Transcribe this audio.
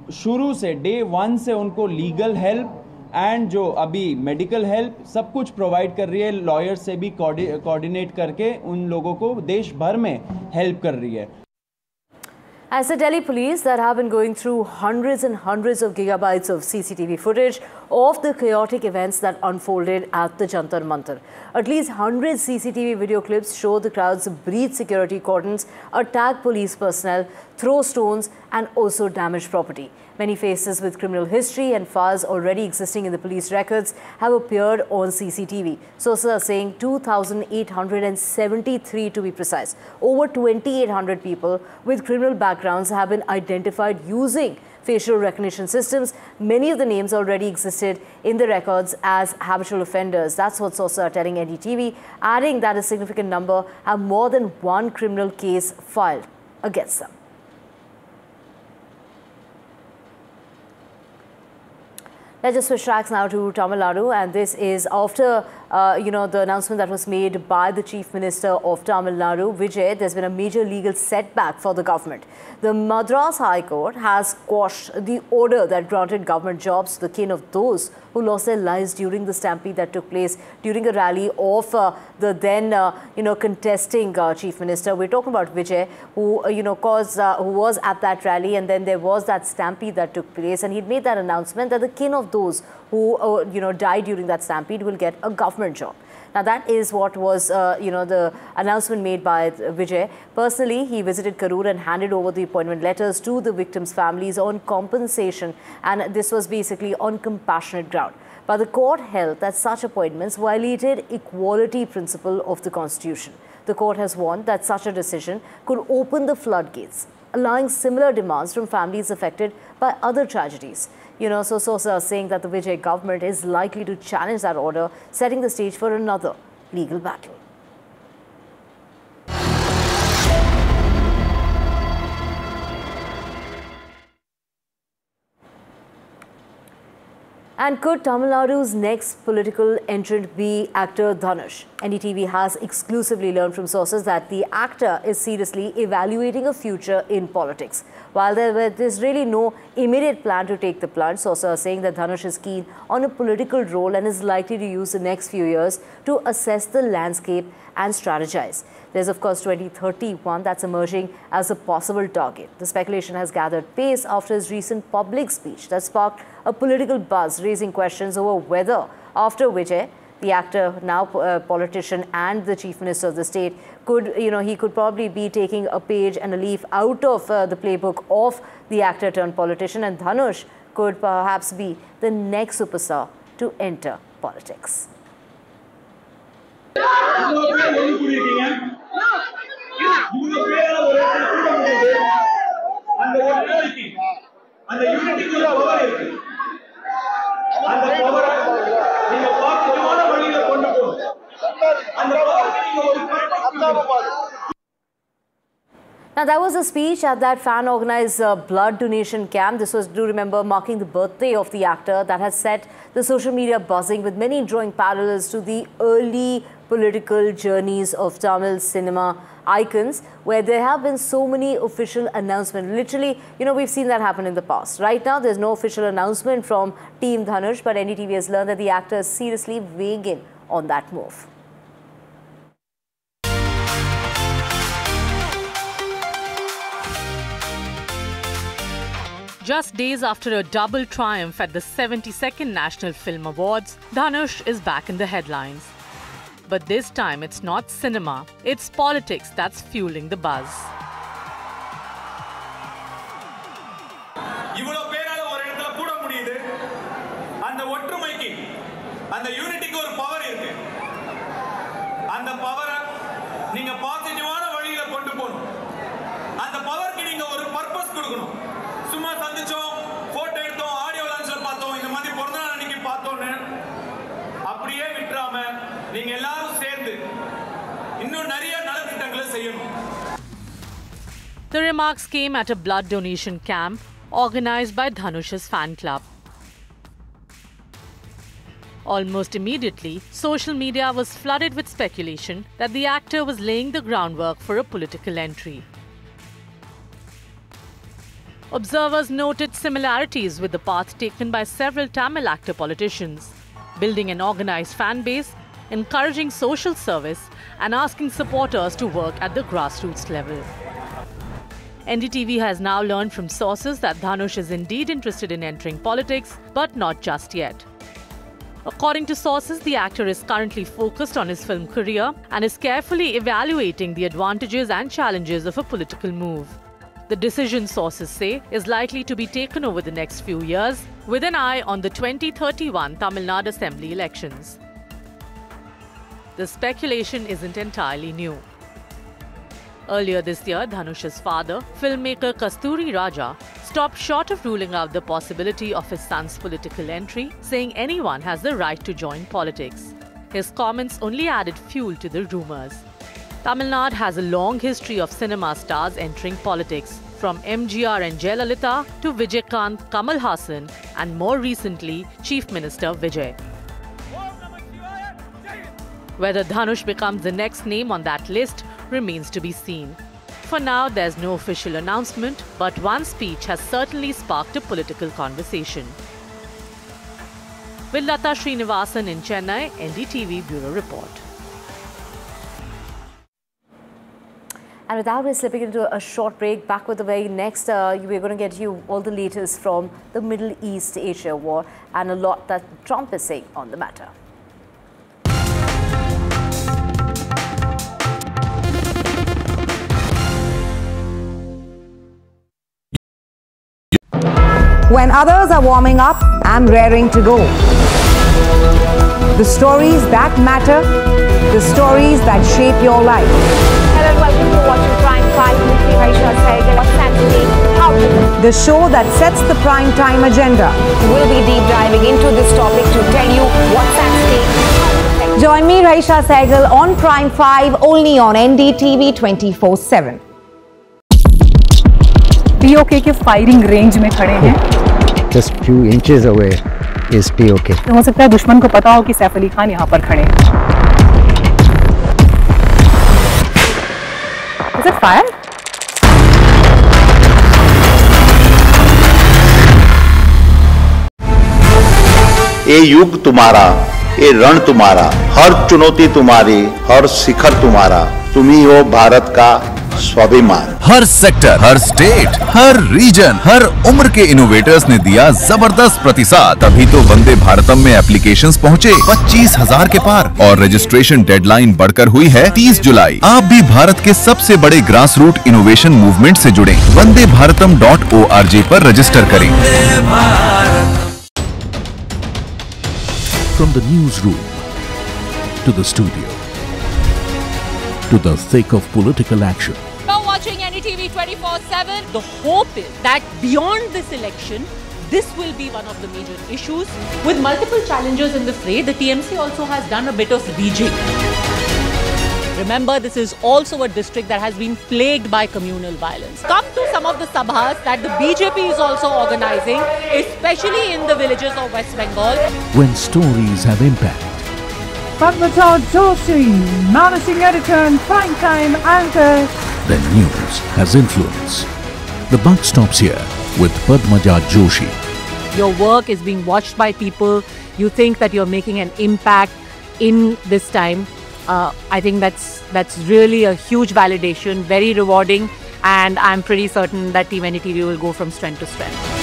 शुरू से डे 1 से उनको लीगल हेल्प एंड जो अभी मेडिकल हेल्प सब कुछ प्रोवाइड कर रही है, लॉयर से भी कोऑर्डिनेट करके उन लोगों को देश भर में हेल्प कर रही है। As the Delhi police that have been going through hundreds and hundreds of gigabytes of CCTV footage of the chaotic events that unfolded at the Jantar Mantar. At least 100 CCTV video clips show the crowds breach security cordons, attack police personnel, throw stones and also damage property. Many faces with criminal history and files already existing in the police records have appeared on CCTV. Sources are saying 2,873 to be precise. Over 2,800 people with criminal backgrounds have been identified using facial recognition systems. Many of the names already existed in the records as habitual offenders. That's what sources are telling NDTV, adding that a significant number have more than one criminal case filed against them. Let's just switch tracks now to Tamil Nadu, and this is after the announcement that was made by the Chief Minister of Tamil Nadu, Vijay. There's been a major legal setback for the government. The Madras High Court has quashed the order that granted government jobs to the kin of those who lost their lives during the stampede that took place during a rally of the then contesting Chief Minister. We're talking about Vijay, who who was at that rally, and then there was that stampede that took place, and he'd made that announcement that the kin of those who died during that stampede will get a government job. Now that is what was the announcement made by Vijay. Personally, he visited Karur and handed over the appointment letters to the victims' families on compensation, and this was basically on compassionate ground. But the court held that such appointments violated equality principle of the Constitution. The court has warned that such a decision could open the floodgates, allowing similar demands from families affected by other tragedies. So sources are saying that the Vijay government is likely to challenge that order, setting the stage for another legal battle. And could Tamil Nadu's next political entrant be actor Dhanush? NDTV has exclusively learned from sources that the actor is seriously evaluating a future in politics. While there's really no immediate plan to take the plunge, sources are saying that Dhanush is keen on a political role and is likely to use the next few years to assess the landscape and strategize. There's of course 2031 that's emerging as a possible target. The speculation has gathered pace after his recent public speech that sparked a political buzz, raising questions over whether, after Vijay, the actor, now politician and the Chief Minister of the state, he could probably be taking a page and a leaf out of the playbook of the actor turned politician, and Dhanush could perhaps be the next superstar to enter politics. Now, that was a speech at that fan-organized blood donation camp. This was, do remember, marking the birthday of the actor that has set the social media buzzing, with many drawing parallels to the early political journeys of Tamil cinema icons, where there have been so many official announcements. Literally, we've seen that happen in the past. Right now, there's no official announcement from Team Dhanush, but NDTV has learned that the actor is seriously weighing in on that move. Just days after a double triumph at the 72nd National Film Awards, Dhanush is back in the headlines. But this time it's not cinema, it's politics that's fueling the buzz. The remarks came at a blood donation camp organized by Dhanush's fan club. Almost immediately, social media was flooded with speculation that the actor was laying the groundwork for a political entry. Observers noted similarities with the path taken by several Tamil actor politicians, building an organized fan base, encouraging social service, and asking supporters to work at the grassroots level. NDTV has now learned from sources that Dhanush is indeed interested in entering politics, but not just yet. According to sources, the actor is currently focused on his film career and is carefully evaluating the advantages and challenges of a political move. The decision, sources say, is likely to be taken over the next few years, with an eye on the 2031 Tamil Nadu Assembly elections. The speculation isn't entirely new. Earlier this year, Dhanush's father, filmmaker Kasturi Raja, stopped short of ruling out the possibility of his son's political entry, saying anyone has the right to join politics. His comments only added fuel to the rumours. Tamil Nadu has a long history of cinema stars entering politics, from MGR and Jayalalitha to Vijaykanth, Kamal Haasan, and more recently, Chief Minister Vijay. Whether Dhanush becomes the next name on that list remains to be seen. For now, there's no official announcement, but one speech has certainly sparked a political conversation. With Lata Srinivasan in Chennai, NDTV Bureau Report. And with that, we're slipping into a short break. Back with the very next, we're going to get you all the latest from the Middle East-Asia war and a lot that Trump is saying on the matter. When others are warming up, I'm raring to go. The stories that matter, the stories that shape your life. Hello and welcome to watching Prime 5 with me, Raisha Sehgal. What's happening? How to do? The show that sets the prime time agenda. We'll be deep diving into this topic to tell you what's at stake. Join me, Raisha Sehgal, on Prime 5, only on NDTV 24/7. POK के firing range में खड़े हैं. Just few inches away is POK. हो सकता है दुश्मन को पता हो कि सैफ अली खान यहाँ पर खड़े हैं. Is it fire? ये युग तुम्हारा, ये रण तुम्हारा, हर चुनौती तुम्हारी, हर शिखर तुम्हारा, तुम ही हो भारत का स्वाभिमान. हर सेक्टर, हर स्टेट, हर रीजन, हर उम्र के इनोवेटर्स ने दिया जबरदस्त प्रतिसाद. तभी तो वंदे भारतम में एप्लीकेशंस पहुंचे 25,000 के पार और रजिस्ट्रेशन डेडलाइन बढ़कर हुई है 30 जुलाई. आप भी भारत के सबसे बड़े ग्रास रूट इनोवेशन मूवमेंट से जुड़े. vandebharatam.org पर रजिस्टर करें. From the newsroom to the studio to the thick of political action. Now watching NDTV 24/7. The hope is that beyond this election, this will be one of the major issues. With multiple challenges in the fray, the TMC also has done a bit of rejigging. Remember, this is also a district that has been plagued by communal violence. Come to some of the sabhas that the BJP is also organizing, especially in the villages of West Bengal. When stories have impact. Padmaja Joshi, managing editor and primetime anchor. Then news has influence. The buck stops here with Padmaja Joshi. Your work is being watched by people. You think that you're making an impact in this time. I think that's really a huge validation, very rewarding, and I'm pretty certain that Team NDTV will go from strength to strength.